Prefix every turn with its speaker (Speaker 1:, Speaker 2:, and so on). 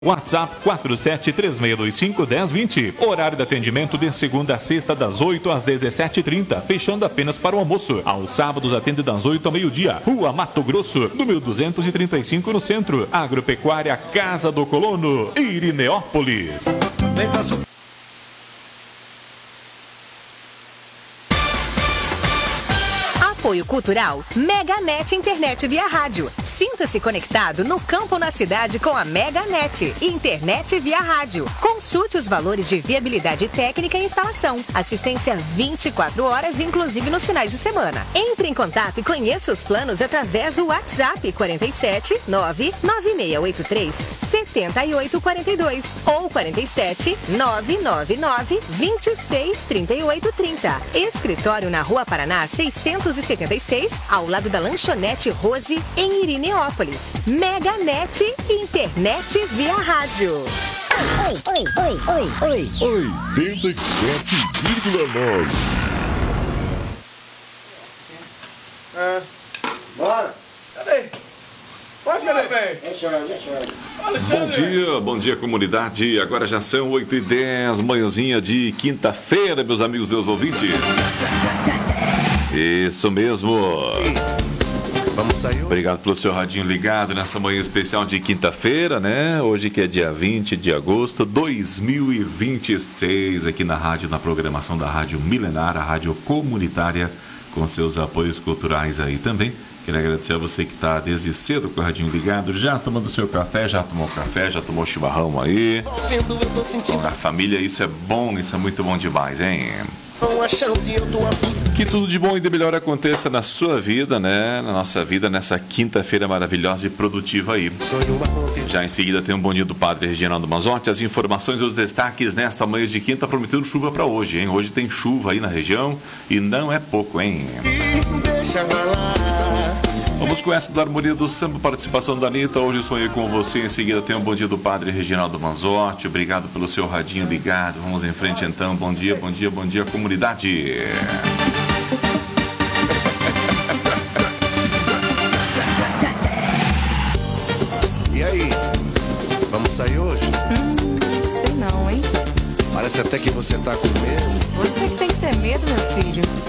Speaker 1: WhatsApp 4736251020. Horário de atendimento de segunda a sexta das 8 às 17h30, fechando apenas para o almoço. Aos sábados atende das 8 ao meio-dia. Rua Mato Grosso, número 235 no centro. Agropecuária Casa do Colono, Irineópolis.
Speaker 2: Apoio Cultural Meganet Internet via rádio. Sinta-se conectado no campo ou na cidade com a Meganet Internet via rádio. Consulte os valores de viabilidade técnica e instalação. Assistência 24 horas, inclusive nos finais de semana. Entre em contato e conheça os planos através do WhatsApp 47 99683 7842 ou 47 999 26 38 30. Escritório na Rua Paraná 676, ao lado da Lanchonete Rose, em Irineópolis. Meganet Internet via rádio.
Speaker 3: Oi. 87,9.
Speaker 4: Bora. Cadê? Pode, cadê?
Speaker 1: Bom dia comunidade. Agora já são 8h10, manhãzinha de quinta-feira, meus amigos, meus ouvintes. Isso mesmo.
Speaker 4: Vamos sair.
Speaker 1: Obrigado pelo seu radinho ligado nessa manhã especial de quinta-feira, né? Hoje que é dia 20 de agosto de 2026, aqui na rádio, na programação da Rádio Milenar, a rádio comunitária, com seus apoios culturais aí também. Quero agradecer a você que está desde cedo com o radinho ligado, já tomando seu café, já tomou café, já tomou chimarrão aí. Com a família, isso é bom, isso é muito bom demais, hein? Que tudo de bom e de melhor aconteça na sua vida, né? Na nossa vida, nessa quinta-feira maravilhosa e produtiva aí. Já em seguida tem um bom dia do Padre Reginaldo Manzotti. As informações e os destaques nesta manhã de quinta, prometendo chuva para hoje, hein? Hoje tem chuva aí na região e não é pouco, hein? Vamos com essa da Harmonia do Samba, participação da Anitta. Hoje sonhei com você. Em seguida tem um bom dia do Padre Reginaldo Manzotti. Obrigado pelo seu radinho ligado. Vamos em frente então. Bom dia, comunidade.
Speaker 4: E aí? Vamos sair hoje?
Speaker 5: Sei não, hein?
Speaker 4: Parece até que você tá com medo.
Speaker 5: Você que tem que ter medo, meu filho.